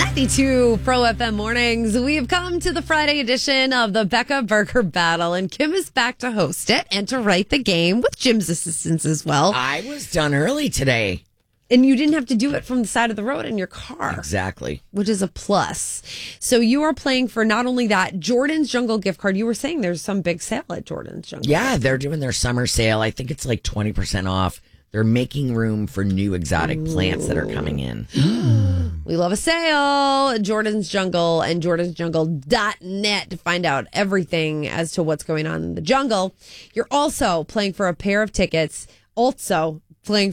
92 Pro FM mornings. We have come to the Friday edition of the Becca Burger Battle, and Kim is back to host it and to write the game with Jim's assistance as well. I was done early today. And you didn't have to do it from the side of the road in your car. Exactly. Which is a plus. So you are playing for not only that, Jordan's Jungle gift card. You were saying there's some big sale at Jordan's Jungle. Yeah, they're doing their summer sale. I think it's like 20% off. They're making room for new exotic plants that are coming in. We love a sale. Jordan's Jungle and jordansjungle.net to find out everything as to what's going on in the jungle. You're also playing for a pair of tickets. To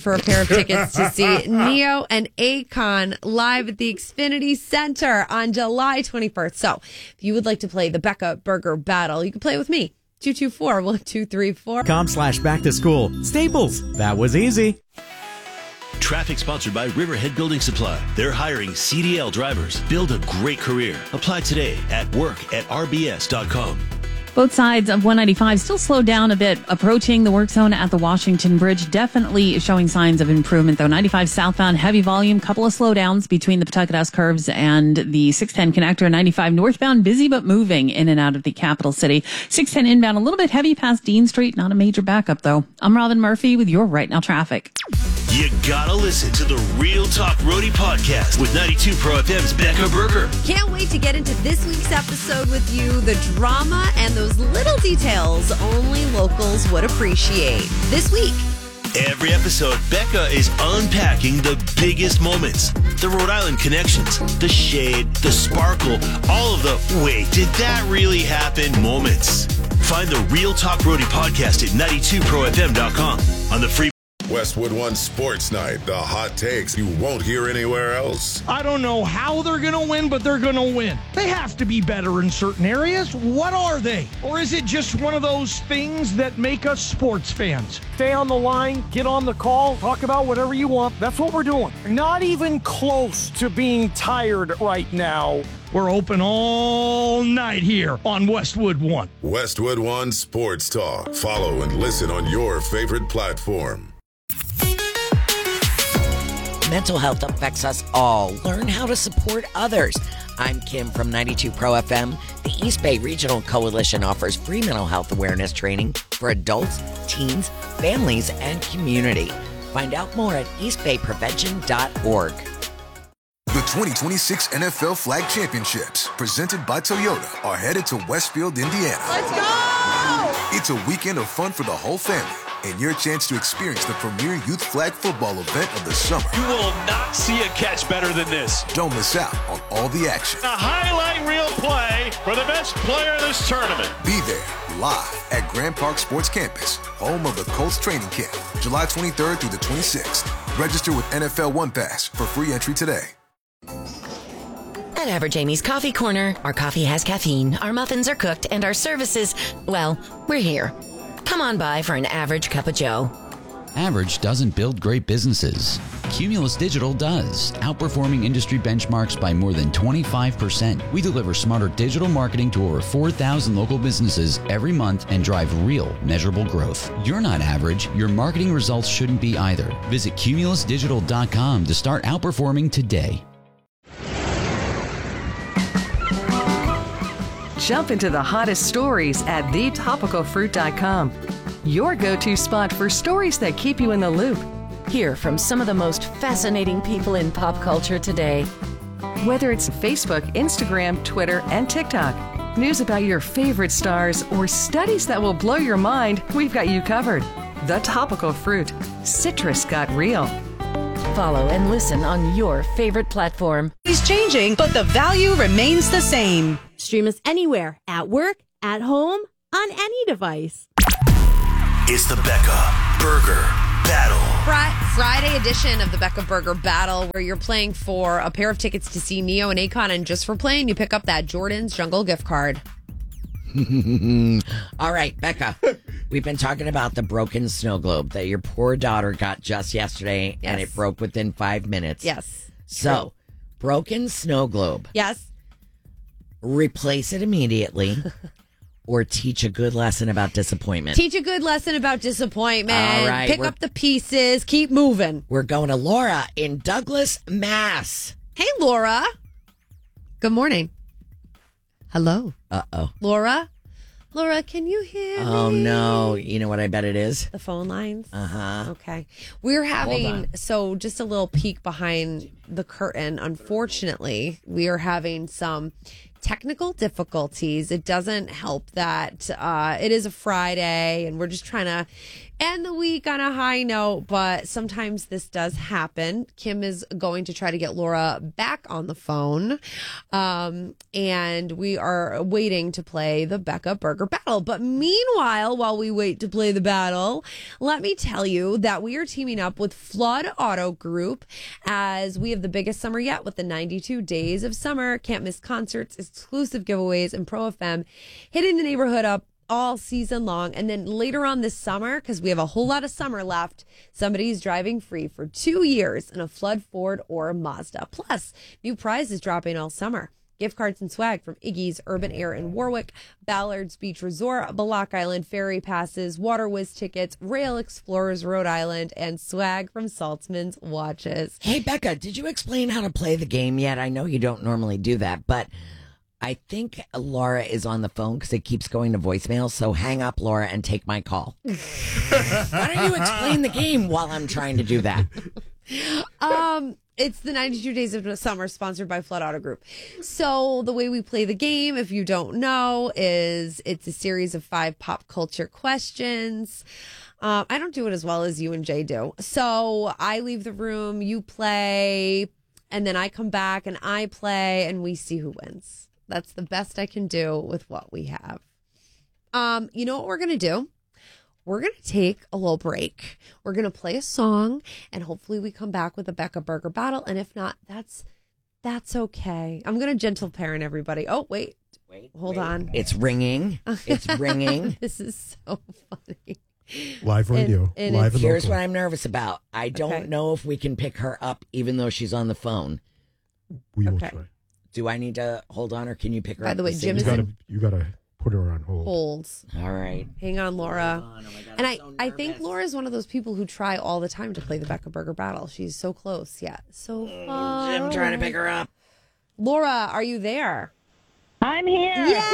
see Neo and Akon live at the Xfinity Center on July 21st. So if you would like to play the Becca Burger Battle, you can play with me. 224-1234.com/back to school. Staples. That was easy. Traffic sponsored by Riverhead Building Supply. They're hiring CDL drivers. Build a great career. Apply today at work@rbs.com. Both sides of 195 still slowed down a bit, approaching the work zone at the Washington Bridge. Definitely showing signs of improvement, though. 95 southbound, heavy volume, couple of slowdowns between the Pawtucket curves and the 610 connector. 95 northbound, busy but moving in and out of the capital city. 610 inbound, a little bit heavy past Dean Street. Not a major backup, though. I'm Robin Murphy with your Right Now traffic. You gotta listen to the Real Talk Roadie podcast with 92 Pro FM's Becca Burger. Can't wait to get into this week's episode with you. The drama and those little details only locals would appreciate. This week. Every episode, Becca is unpacking the biggest moments. The Rhode Island connections, the shade, the sparkle, all of the wait, did that really happen moments. Find the Real Talk Roadie podcast at 92profm.com on the free Westwood One Sports Night, the hot takes you won't hear anywhere else. I don't know how they're going to win, but they're going to win. They have to be better in certain areas. What are they? Or is it just one of those things that make us sports fans? Stay on the line, get on the call, talk about whatever you want. That's what we're doing. Not even close to being tired right now. We're open all night here on Westwood One. Westwood One Sports Talk. Follow and listen on your favorite platform. Mental health affects us all. Learn how to support others. I'm Kim from 92 Pro FM. The East Bay Regional Coalition offers free mental health awareness training for adults, teens, families, and community. Find out more at eastbayprevention.org. The 2026 NFL Flag Championships, presented by Toyota, are headed to Westfield, Indiana. Let's go! It's a weekend of fun for the whole family and your chance to experience the premier youth flag football event of the summer. You will not see a catch better than this. Don't miss out on all the action. A highlight reel play for the best player in this tournament. Be there live at Grand Park Sports Campus, home of the Colts training camp, July 23rd through the 26th. Register with NFL One Pass for free entry today. At Average Amy's Coffee Corner, our coffee has caffeine, our muffins are cooked, and our services, well, we're here. Come on by for an average cup of joe. Average doesn't build great businesses. Cumulus Digital does, outperforming industry benchmarks by more than 25%. We deliver smarter digital marketing to over 4,000 local businesses every month and drive real, measurable growth. You're not average. Your marketing results shouldn't be either. Visit cumulusdigital.com to start outperforming today. Jump into the hottest stories at thetopicalfruit.com. Your go-to spot for stories that keep you in the loop. Hear from some of the most fascinating people in pop culture today. Whether it's Facebook, Instagram, Twitter, and TikTok, news about your favorite stars, or studies that will blow your mind, we've got you covered. The Topical Fruit. Citrus got real. Follow and listen on your favorite platform. It's changing, but the value remains the same. Stream us anywhere, at work, at home, on any device. It's the Becca Burger Battle. Friday edition of the Becca Burger Battle, where you're playing for a pair of tickets to see Neo and Akon, and just for playing, you pick up that Jordan's Jungle gift card. All right, Becca, we've been talking about the broken snow globe that your poor daughter got just yesterday, and it broke within 5 minutes. Yes. So, broken snow globe. Yes. Replace it immediately. Or teach a good lesson about disappointment. Teach a good lesson about disappointment. All right, Pick up the pieces. Keep moving. We're going to Laura in Douglas, Mass. Hey, Laura. Good morning. Hello. Uh-oh. Laura? Laura, can you hear me? Oh, no. You know what I bet it is? The phone lines? Uh-huh. Okay. We're having, so just a little peek behind the curtain. Unfortunately, we are having some technical difficulties. It doesn't help that it is a Friday and we're just trying to end the week on a high note, but sometimes this does happen. Kim is going to try to get Laura back on the phone, and we are waiting to play the Becca Burger Battle. But meanwhile, while we wait to play the battle, let me tell you that we are teaming up with Flood Auto Group as we have the biggest summer yet with the 92 Days of Summer. Can't miss concerts, exclusive giveaways, and Pro FM hitting the neighborhood up all season long. And then later on this summer, because we have a whole lot of summer left, somebody's driving free for 2 years in a Flood, Ford, or Mazda. Plus, new prizes dropping all summer. Gift cards and swag from Iggy's Urban Air in Warwick, Ballard's Beach Resort, Block Island Ferry Passes, Water Whiz tickets, Rail Explorers Rhode Island, and swag from Saltzman's Watches. Hey, Becca, did you explain how to play the game yet? I know you don't normally do that, but I think Laura is on the phone because it keeps going to voicemail. So hang up, Laura, and take my call. Why don't you explain the game while I'm trying to do that? It's the 92 Days of Summer, sponsored by Flood Auto Group. So the way we play the game, if you don't know, is it's a series of 5 pop culture questions. I don't do it as well as you and Jay do. So I leave the room, you play, and then I come back and I play, and we see who wins. That's the best I can do with what we have. You know what we're going to do? We're going to take a little break. We're going to play a song, and hopefully we come back with a Becca Burger Battle. And if not, that's okay. I'm going to gentle parent everybody. Oh, wait. Hold on. It's ringing. It's ringing. This is so funny. Live radio. Live and Here's local. what I'm nervous about. I don't know if we can pick her up even though she's on the phone. We will try. Do I need to hold on, or can you pick her By up? the way, at Jim same is time? You gotta put her on hold. Holds. All right. Hang on, Laura. Oh my God, and I'm so I think Laura is one of those people who try all the time to play the Becca Burger Battle. She's so close yet. So far. Jim trying to pick her up. Laura, are you there? I'm here.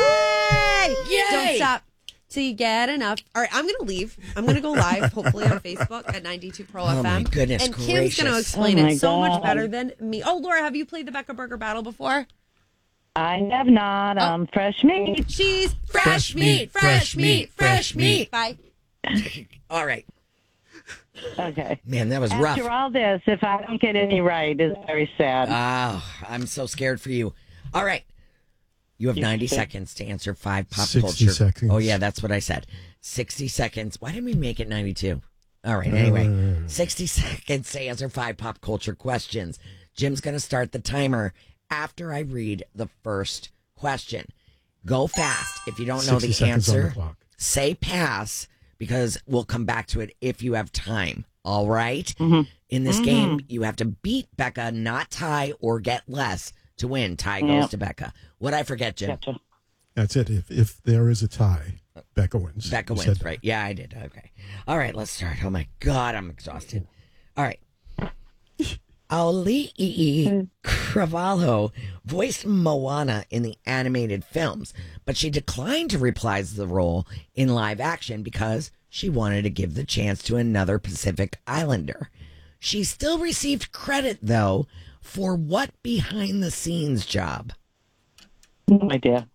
Yay! Yay! Don't stop till you get enough. All right, I'm going to leave. I'm going to go live, hopefully on Facebook at 92 Pro FM. Oh, my goodness And Kim's gracious. going to explain Oh, it my so much God. better than me. Oh, Laura, have you played the Becca Burger Battle before? I have not. Fresh meat. She's fresh meat, fresh meat, fresh meat. Bye. All right. Okay. Man, that was rough. After all this, if I don't get any right, it's very sad. Oh, I'm so scared for you. All right. You have 90 seconds to answer 5 pop 60 culture. seconds. Oh, yeah, that's what I said. 60 seconds. Why didn't we make it 92? All right, anyway. 60 seconds to answer 5 pop culture questions. Jim's going to start the timer after I read the first question. Go fast. If you don't know 60 the seconds on the answer, clock. say pass because we'll come back to it if you have time. All right? Mm-hmm. In this game, you have to beat Becca, not tie or get less to win. Tie goes to Becca. What'd I forget, Jim? Gotcha. That's it. If there is a tie, Becca wins. Becca You wins, said right? Yeah, I did. Okay. All right, let's start. Oh, my God, I'm exhausted. All right. Auli'i Cravalho voiced Moana in the animated films, but she declined to reprise the role in live action because she wanted to give the chance to another Pacific Islander. She still received credit, though, for what behind-the-scenes job? No idea.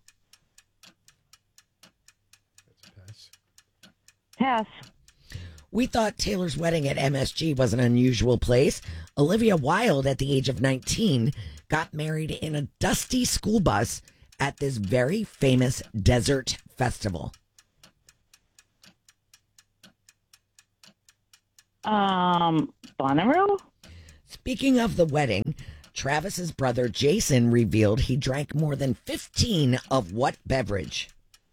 Pass. We thought Taylor's wedding at MSG was an unusual place. Olivia Wilde, at the age of 19, got married in a dusty school bus at this very famous desert festival. Bonnaroo? Speaking of the wedding, Travis's brother Jason revealed he drank more than 15 of what beverage?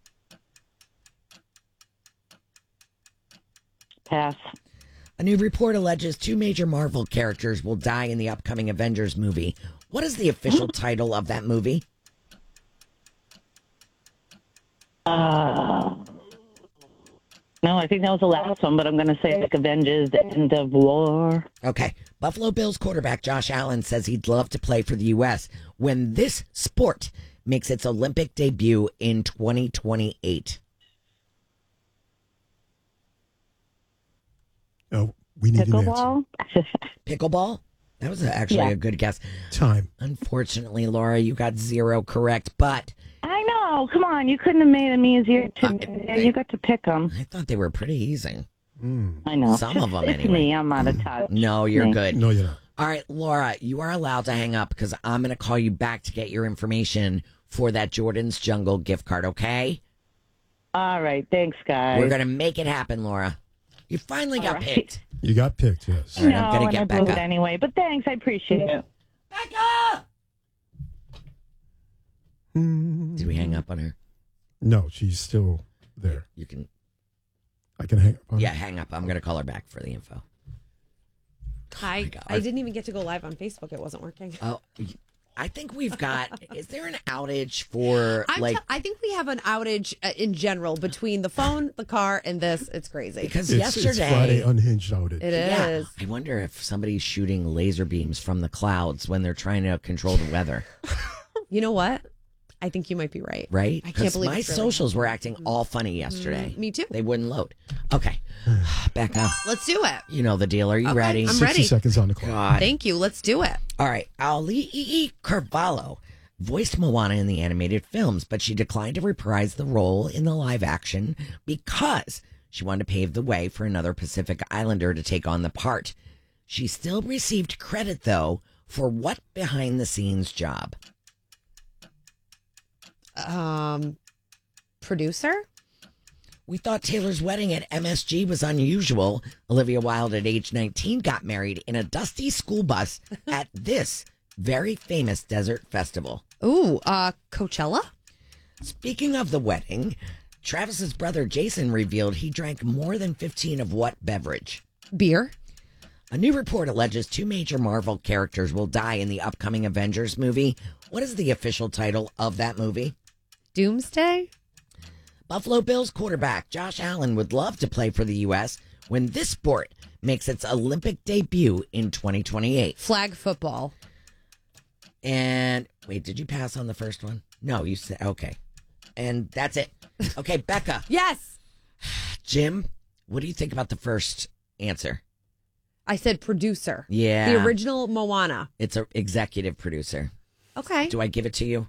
Pass. A new report alleges 2 major Marvel characters will die in the upcoming Avengers movie. What is the official title of that movie? No, I think that was the last one, but I'm going to say like Avengers, the end of war. Okay. Buffalo Bills quarterback Josh Allen says he'd love to play for the U.S. when this sport makes its Olympic debut in 2028. Oh, we need an answer. Pickleball? Pickleball? That was actually a good guess. Time. Unfortunately, Laura, you got 0 correct, but... I know. Come on. You couldn't have made them easier. You got to pick them. I thought they were pretty easy. I know. Some of them, It's anyway. me. I'm out of touch. No, you're good. No, you're not. All right, Laura, you are allowed to hang up because I'm going to call you back to get your information for that Jordan's Jungle gift card, okay? All right. Thanks, guys. We're going to make it happen, Laura. You finally got picked. You got picked, yes. All right, No, I'm going to and get I blew Becca. it anyway. But thanks. I appreciate it. Did we hang up on her? No, she's still there. You can... I can hang up on Yeah, her. hang up. I'm going to call her back for the info. I didn't even get to go live on Facebook. It wasn't working. Oh, I think we've got... Is there an outage for, I think we have an outage in general between the phone, the car, and this. It's crazy. Because It's yesterday... Friday unhinged outage. It is. I wonder if somebody's shooting laser beams from the clouds when they're trying to control the weather. You know what? I think you might be right. Right? I can't believe my it's really socials were acting all funny yesterday. Me too. They wouldn't load. Okay. Becca, Let's do it. you know the deal. Are you Okay, ready? I'm 60 ready. seconds on the clock. God. Thank you. Let's do it. All right. Ali Carvalho voiced Moana in the animated films, but she declined to reprise the role in the live action because she wanted to pave the way for another Pacific Islander to take on the part. She still received credit, though, for what behind-the-scenes job? Producer? We thought Taylor's wedding at MSG was unusual. Olivia Wilde, at age 19, got married in a dusty school bus at this very famous desert festival. Ooh, Coachella? Speaking of the wedding, Travis's brother Jason revealed he drank more than 15 of what beverage? Beer? A new report alleges 2 major Marvel characters will die in the upcoming Avengers movie. What is the official title of that movie? Doomsday? Buffalo Bills quarterback Josh Allen would love to play for the U.S. when this sport makes its Olympic debut in 2028. Flag football. And wait, did you pass on the first one? No, you said, okay. And that's it. Okay, Becca. Yes. Jim, what do you think about the first answer? I said producer. Yeah. The original Moana. It's an executive producer. Okay. Do I give it to you?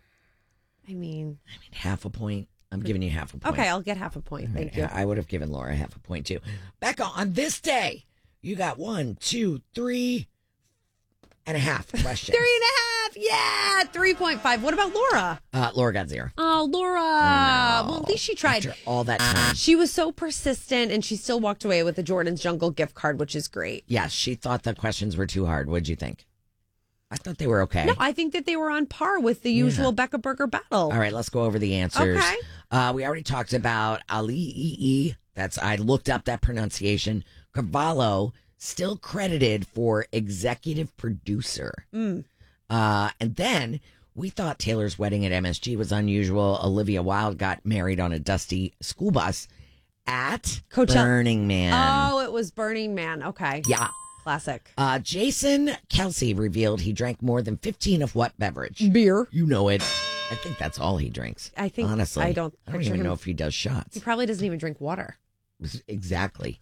I mean, half a point. I'm giving you half a point. Okay, I'll get half a point. Thank you. I would have given Laura half a point too. Becca, on this day, you got 1, 2, 3 and a half questions. 3.5. Yeah, 3.5. What about Laura? Laura got 0. Oh, Laura. Well, at least she tried. After all that time. She was so persistent, and she still walked away with the Jordan's Jungle gift card, which is great. Yes, she thought the questions were too hard. What'd you think? I thought they were okay. No, I think that they were on par with the usual Becca Burger battle. All right, let's go over the answers. Okay. We already talked about Ali. I looked up that pronunciation. Carvalho, still credited for executive producer. And then we thought Taylor's wedding at MSG was unusual. Olivia Wilde got married on a dusty school bus at Coachella. Burning Man. Oh, it was Burning Man. Okay. Yeah. Classic. Jason Kelsey revealed he drank more than 15 of what beverage? Beer. You know it. I think that's all he drinks. I think, honestly, I don't even him. know if he does shots. He probably doesn't even drink water. Exactly.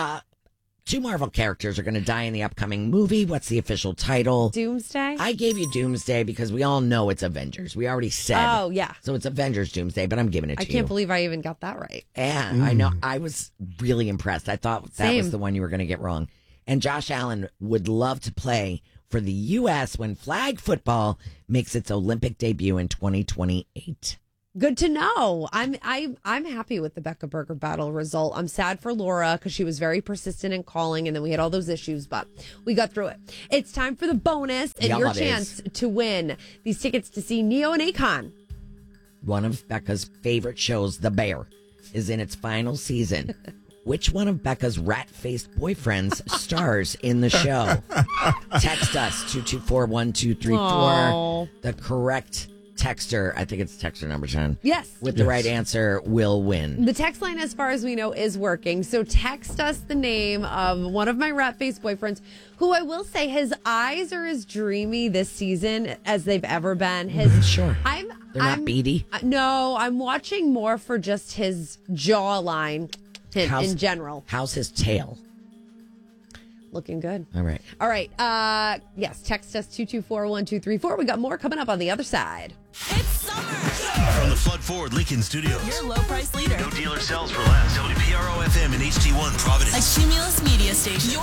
2 Marvel characters are going to die in the upcoming movie. What's the official title? Doomsday? I gave you Doomsday because we all know it's Avengers. We already said. Oh, yeah. So it's Avengers Doomsday, but I'm giving it to you. I can't believe I even got that right. Yeah, I know. I was really impressed. I thought that Same. was the one you were going to get wrong. And Josh Allen would love to play for the U.S. when flag football makes its Olympic debut in 2028. Good to know. I'm happy with the Becca Burger battle result. I'm sad for Laura because she was very persistent in calling, and then we had all those issues, but we got through it. It's time for the bonus and your chance to win these tickets to see Neo and Akon. One of Becca's favorite shows, The Bear, is in its final season. Which one of Becca's rat-faced boyfriends stars in the show? Text us 224-1234. The correct texter, I think it's texter number 10. Yes. With the right answer will win. The text line, as far as we know, is working. So text us the name of one of my rat face boyfriends, who I will say his eyes are as dreamy this season as they've ever been. Sure. They're not beady? No, I'm watching more for just his jawline in general. How's his tail? Looking good. All right. All right. Yes, text us 224-1234. We got more coming up on the other side. From the Flood Ford Lincoln Studios. Your low price leader. No dealer sells for less. WPRO FM and HD1 Providence. A Cumulus media station.